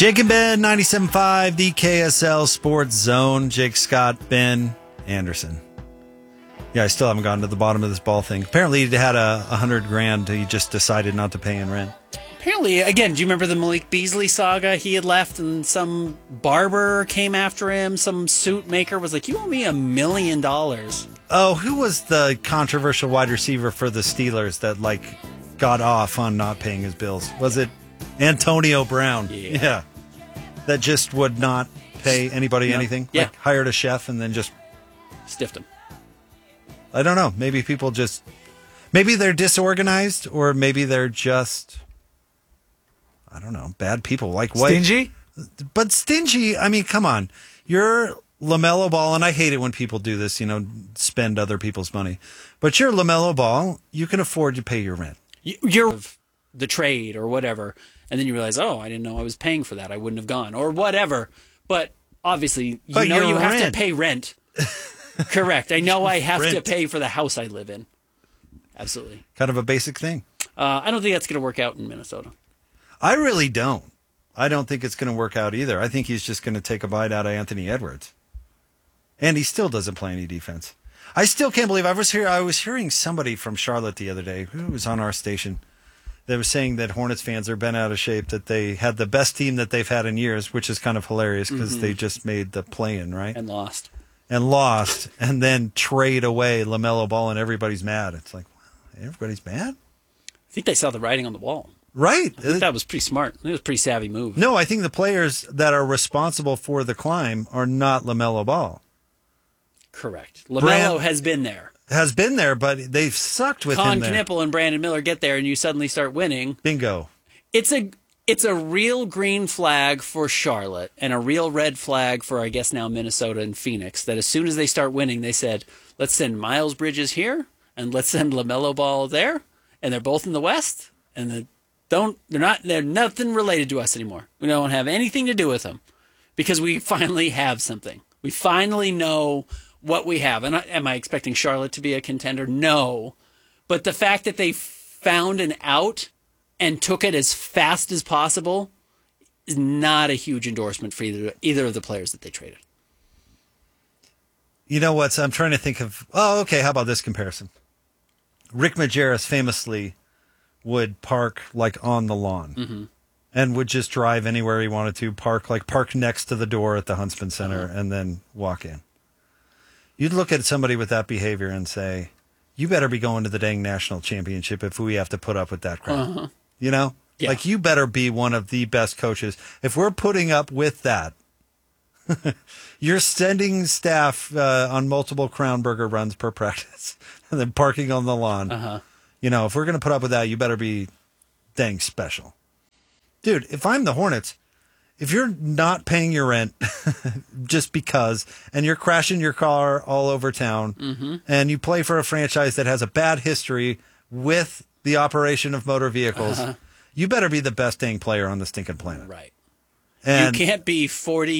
Jake and Ben, 97.5, the KSL Sports Zone. Jake Scott, Ben Anderson. Yeah, I still haven't gotten to the bottom of this ball thing. Apparently, he had $100,000. He just decided not to pay in rent. Apparently, again, do you remember the Malik Beasley saga? He had left and some barber came after him. Some suit maker was like, you owe me $1 million. Oh, who was the controversial wide receiver for the Steelers that, got off on not paying his bills? Was it Antonio Brown? Yeah. That just would not pay anybody anything? Yeah. Hired a chef and then just Stiffed him. I don't know. Maybe people just... Maybe they're disorganized, or maybe they're just... I don't know. Bad people. Stingy? But stingy, I mean, come on. You're LaMelo Ball, and I hate it when people do this, spend other people's money. But you're LaMelo Ball. You can afford to pay your rent. You're the trade or whatever, and then you realize, oh, I didn't know I was paying for that. I wouldn't have gone, or whatever. But obviously, you have to pay rent. Correct. I know I have to pay for the house I live in. Absolutely. Kind of a basic thing. I don't think that's going to work out in Minnesota. I really don't. I don't think it's going to work out either. I think he's just going to take a bite out of Anthony Edwards. And he still doesn't play any defense. I still can't believe I was hearing somebody from Charlotte the other day who was on our station. They were saying that Hornets fans are bent out of shape, that they had the best team that they've had in years, which is kind of hilarious because they just made the play-in, right? And lost, and then trade away LaMelo Ball, and everybody's mad. It's like, wow, everybody's mad? I think they saw the writing on the wall. Right. I think that was pretty smart. It was a pretty savvy move. No, I think the players that are responsible for the climb are not LaMelo Ball. Correct. LaMelo has been there. Has been there, but they've sucked with him there. Con Knippel and Brandon Miller get there, and you suddenly start winning. Bingo. It's a real green flag for Charlotte and a real red flag for, I guess, now Minnesota and Phoenix, that as soon as they start winning, they said, let's send Miles Bridges here, and let's send LaMelo Ball there, and they're both in the West, and they're nothing related to us anymore. We don't have anything to do with them because we finally have something. We finally know what we have. And am I expecting Charlotte to be a contender? No. But the fact that they found an out and took it as fast as possible is not a huge endorsement for either of the players that they traded. You know what? I'm trying to think of... Oh, okay. How about this comparison? Rick Majerus famously would park on the lawn and would just drive anywhere he wanted to, park next to the door at the Huntsman Center and then walk in. You'd look at somebody with that behavior and say, you better be going to the dang national championship if we have to put up with that crap. Yeah. You better be one of the best coaches. If we're putting up with that, you're sending staff on multiple Crown Burger runs per practice and then parking on the lawn. If we're going to put up with that, you better be dang special. Dude, if I'm the Hornets, if you're not paying your rent just because, and you're crashing your car all over town, and you play for a franchise that has a bad history with the operation of motor vehicles, you better be the best dang player on the stinking planet. Right. And you can't be 40%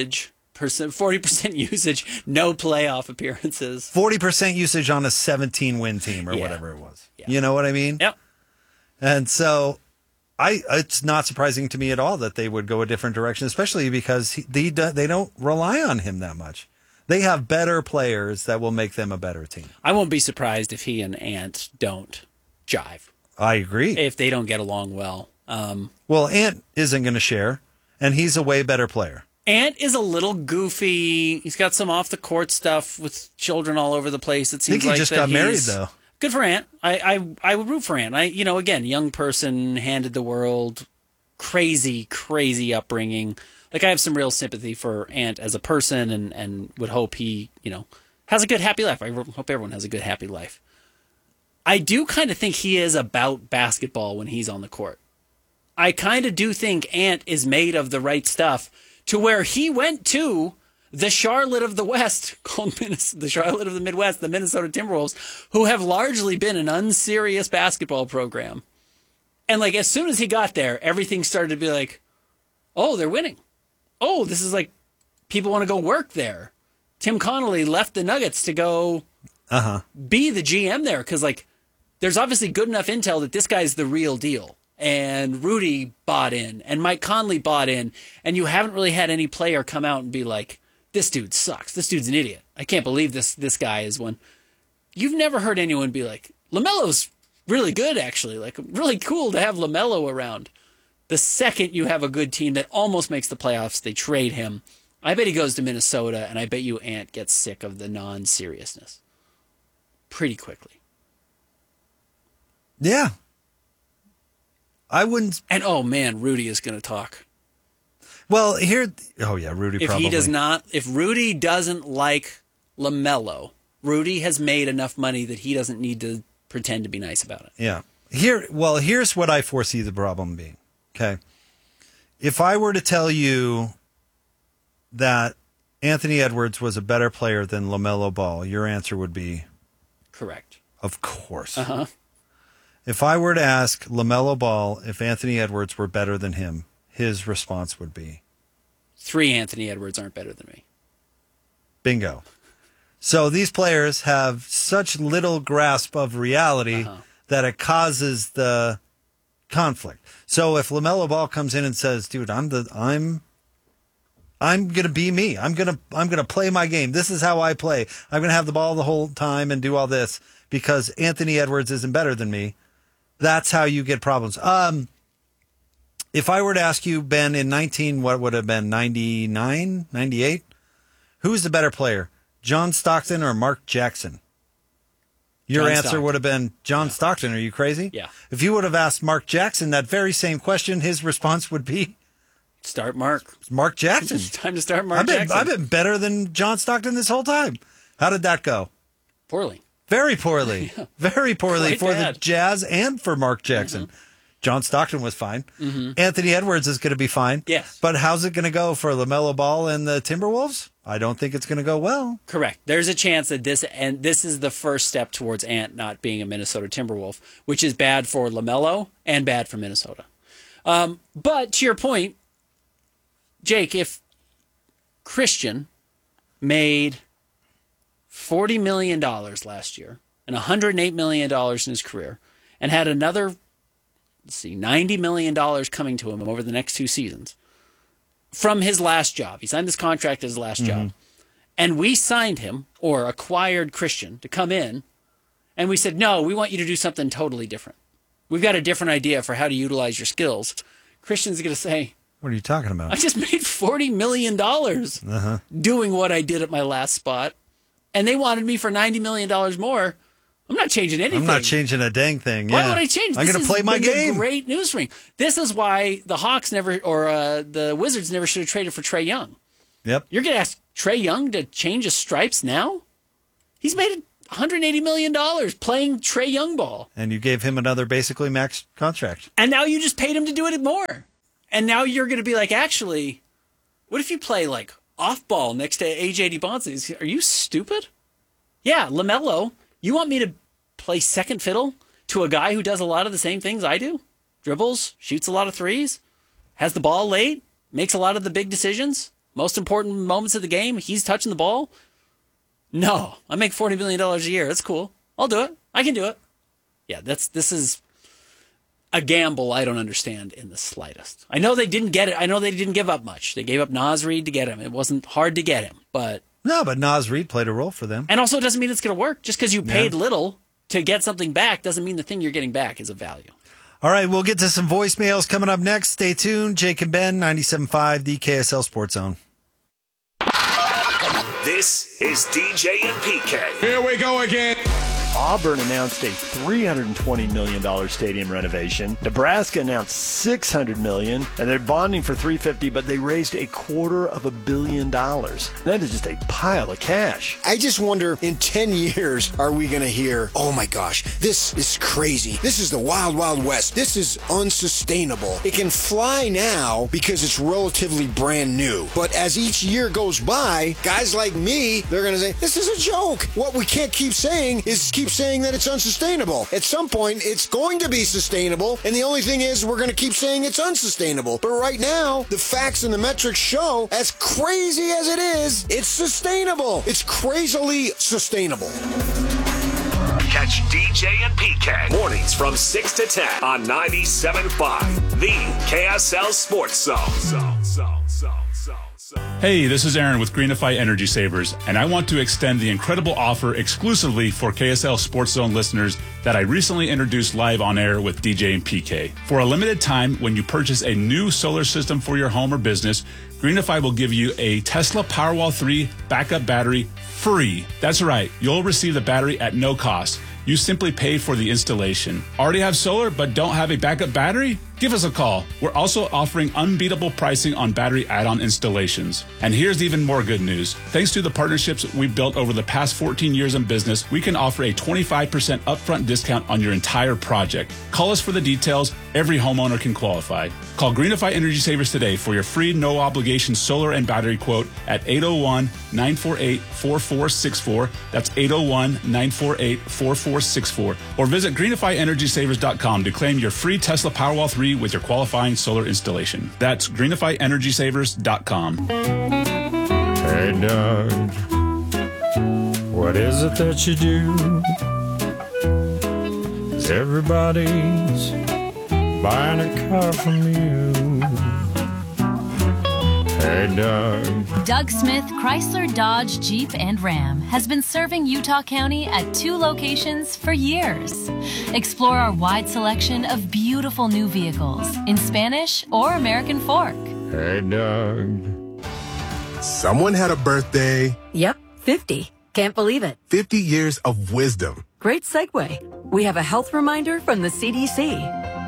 usage, no playoff appearances. 40% usage on a 17-win team or whatever it was. Yeah. You know what I mean? Yep. And so it's not surprising to me at all that they would go a different direction, especially because they don't rely on him that much. They have better players that will make them a better team. I won't be surprised if he and Ant don't jive. I agree. If they don't get along well. Well, Ant isn't going to share, and he's a way better player. Ant is a little goofy. He's got some off-the-court stuff with children all over the place. It seems I think he just got married, though. Good for Ant. I would root for Ant. Again, young person, handed the world, crazy upbringing. I have some real sympathy for Ant as a person and would hope he, has a good, happy life. I hope everyone has a good, happy life. I do kind of think he is about basketball when he's on the court. I kind of do think Ant is made of the right stuff to where he went to the Charlotte of the West, called the Charlotte of the Midwest, the Minnesota Timberwolves, who have largely been an unserious basketball program. And as soon as he got there, everything started to be like, oh, they're winning. Oh, this is people want to go work there. Tim Connolly left the Nuggets to go be the GM there because there's obviously good enough intel that this guy's the real deal. and Rudy bought in, and Mike Conley bought in, and you haven't really had any player come out and be like, this dude sucks. This dude's an idiot. I can't believe this guy is one. You've never heard anyone be like, LaMelo's really good, actually. Like, really cool to have LaMelo around. The second you have a good team that almost makes the playoffs, they trade him. I bet he goes to Minnesota, and I bet you Ant gets sick of the non-seriousness pretty quickly. Yeah. I wouldn't. And, oh, man, Rudy is going to talk. Well, here. Oh, yeah, Rudy probably. If Rudy doesn't like LaMelo, Rudy has made enough money that he doesn't need to pretend to be nice about it. Yeah. Here's what I foresee the problem being. Okay. If I were to tell you that Anthony Edwards was a better player than LaMelo Ball, your answer would be? Correct. Of course. Uh-huh. If I were to ask LaMelo Ball if Anthony Edwards were better than him, his response would be? 3 Anthony Edwards aren't better than me. Bingo. So these players have such little grasp of reality that it causes the conflict. So if LaMelo Ball comes in and says, "Dude, I'm going to be me. I'm going to play my game. This is how I play. I'm going to have the ball the whole time and do all this because Anthony Edwards isn't better than me." That's how you get problems. If I were to ask you, Ben, in what would have been 99, 98, who's the better player, John Stockton or Mark Jackson? Your John answer Stockton. would have been John Stockton. Are you crazy? Yeah. If you would have asked Mark Jackson that very same question, his response would be? Start Mark. Mark Jackson. It's time to start Mark Jackson. I've been better than John Stockton this whole time. How did that go? Poorly. Very poorly. Yeah. Very poorly Quite for bad. the Jazz and for Mark Jackson. Mm-hmm. John Stockton was fine. Mm-hmm. Anthony Edwards is going to be fine. Yes. But how's it going to go for LaMelo Ball and the Timberwolves? I don't think it's going to go well. Correct. There's a chance that this is the first step towards Ant not being a Minnesota Timberwolf, which is bad for LaMelo and bad for Minnesota. But to your point, Jake, if Christian made $40 million last year and $108 million in his career and had another, $90 million coming to him over the next 2 seasons from his last job. He signed this contract as his last job. And we signed him or acquired Christian to come in. And we said, no, we want you to do something totally different. We've got a different idea for how to utilize your skills. Christian's going to say, what are you talking about? I just made $40 million doing what I did at my last spot. And they wanted me for $90 million more. I'm not changing anything. I'm not changing a dang thing. Why would I change? I'm going to play my game. Great news ring. This is why the Hawks never, or the Wizards never should have traded for Trae Young. Yep. You're going to ask Trae Young to change his stripes now? He's made $180 million playing Trae Young ball. And you gave him another basically max contract. And now you just paid him to do it more. And now you're going to be like, actually, what if you play like off ball next to AJ DeBonce? Are you stupid? Yeah, LaMelo, you want me to play second fiddle to a guy who does a lot of the same things I do? Dribbles, shoots a lot of threes, has the ball late, makes a lot of the big decisions, most important moments of the game, he's touching the ball? No, I make $40 million a year. That's cool. I'll do it. I can do it. Yeah, this is a gamble I don't understand in the slightest. I know they didn't get it. I know they didn't give up much. They gave up Naz Reid to get him. It wasn't hard to get him, but... No, but Naz Reid played a role for them. And also it doesn't mean it's going to work. Just because you paid little to get something back doesn't mean the thing you're getting back is of value. All right, we'll get to some voicemails coming up next. Stay tuned. Jake and Ben, 97.5, the KSL Sports Zone. This is DJ and PK. Here we go again. Auburn announced a $320 million stadium renovation. Nebraska announced $600 million, and they're bonding for $350, but they raised $250 million. That is just a pile of cash. I just wonder, in 10 years, are we going to hear, oh my gosh, this is crazy. This is the wild, wild west. This is unsustainable. It can fly now because it's relatively brand new. But as each year goes by, guys like me, they're going to say, this is a joke. What we can't keep saying is keep saying that it's unsustainable. At some point, it's going to be sustainable, and the only thing is we're going to keep saying it's unsustainable. But right now, the facts and the metrics show, as crazy as it is, it's sustainable. It's crazily sustainable. Catch Catch DJ and PK mornings from 6 to 10 on 97.5, the KSL Sports Zone. Hey, this is Aaron with Greenify Energy Savers, and I want to extend the incredible offer exclusively for KSL Sports Zone listeners that I recently introduced live on air with DJ and PK. For a limited time, when you purchase a new solar system for your home or business, Greenify will give you a Tesla Powerwall 3 backup battery free. That's right, you'll receive the battery at no cost. You simply pay for the installation. Already have solar but don't have a backup battery? Give us a call. We're also offering unbeatable pricing on battery add-on installations. And here's even more good news. Thanks to the partnerships we've built over the past 14 years in business, we can offer a 25% upfront discount on your entire project. Call us for the details. Every homeowner can qualify. Call Greenify Energy Savers today for your free no-obligation solar and battery quote at 801-948-4464. That's 801-948-4464. Or visit greenifyenergysavers.com to claim your free Tesla Powerwall 3 with your qualifying solar installation. That's greenifyenergysavers.com. Hey, Doug, what is it that you do? 'Cause everybody's buying a car from you. Hey, Doug. Doug Smith Chrysler, Dodge, Jeep, and Ram has been serving Utah County at 2 locations for years. Explore our wide selection of beautiful new vehicles in Spanish or American Fork. Hey, Doug. Someone had a birthday. Yep, 50. Can't believe it. 50 years of wisdom. Great segue. We have a health reminder from the CDC.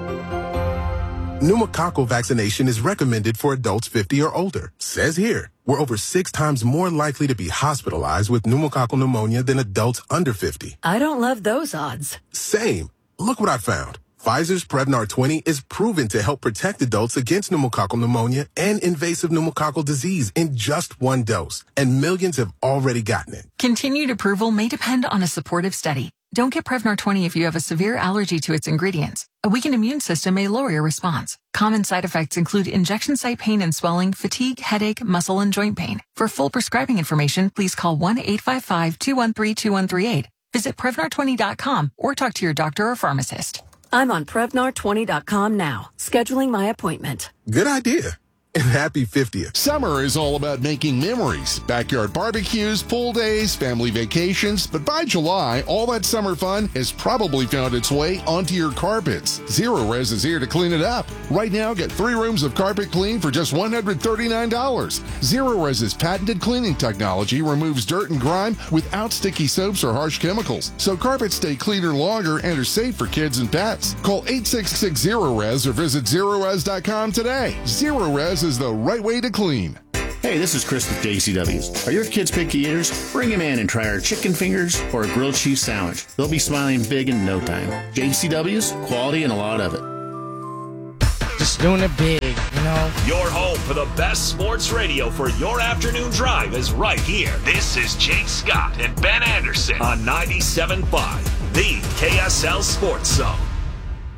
Pneumococcal vaccination is recommended for adults 50 or older. Says here, we're over 6 times more likely to be hospitalized with pneumococcal pneumonia than adults under 50. I don't love those odds. Same. Look what I found. Pfizer's Prevnar 20 is proven to help protect adults against pneumococcal pneumonia and invasive pneumococcal disease in just 1 dose. And millions have already gotten it. Continued approval may depend on a supportive study. Don't get Prevnar 20 if you have a severe allergy to its ingredients. A weakened immune system may lower your response. Common side effects include injection site pain and swelling, fatigue, headache, muscle, and joint pain. For full prescribing information, please call 1-855-213-2138. Visit Prevnar20.com or talk to your doctor or pharmacist. I'm on Prevnar20.com now, scheduling my appointment. Good idea. And happy 50th. Summer is all about making memories. Backyard barbecues, pool days, family vacations. But by July, all that summer fun has probably found its way onto your carpets. Zero Res is here to clean it up. Right now, get 3 rooms of carpet clean for just $139. Zero Res's patented cleaning technology removes dirt and grime without sticky soaps or harsh chemicals. So carpets stay cleaner longer and are safe for kids and pets. Call 866-ZERO-RES or visit ZeroRes.com today. Zero Res is the right way to clean. Hey, this is Chris with JCW's. Are your kids picky eaters? Bring them in and try our chicken fingers or a grilled cheese sandwich. They'll be smiling big in no time. JCW's, quality and a lot of it. Just doing it big, you know? Your home for the best sports radio for your afternoon drive is right here. This is Jake Scott and Ben Anderson on 97.5, the KSL Sports Zone.